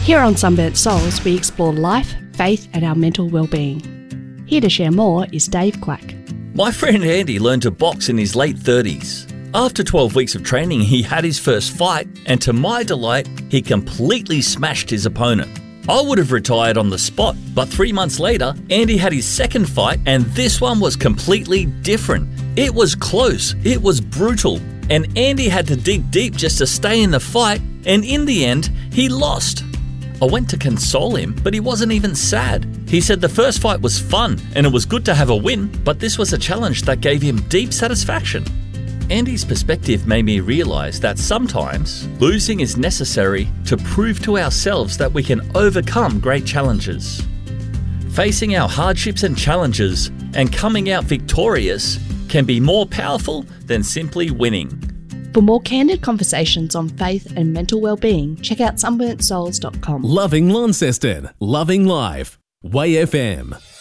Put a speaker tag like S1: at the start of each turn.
S1: Here on Sunburnt Souls, we explore life, faith and our mental well-being. Here to share more is Dave Quack.
S2: My friend Andy learned to box in his late 30s. After 12 weeks of training, he had his first fight, and to my delight, he completely smashed his opponent. I would have retired on the spot, but 3 months later, Andy had his second fight, and this one was completely different. It was close, it was brutal, and Andy had to dig deep just to stay in the fight, and in the end, he lost. I went to console him, but he wasn't even sad. He said the first fight was fun, and it was good to have a win, but this was a challenge that gave him deep satisfaction. Andy's perspective made me realise that sometimes losing is necessary to prove to ourselves that we can overcome great challenges. Facing our hardships and challenges and coming out victorious can be more powerful than simply winning.
S1: For more candid conversations on faith and mental well-being, check out sunburntsouls.com.
S3: Loving Launceston, loving life. Way FM.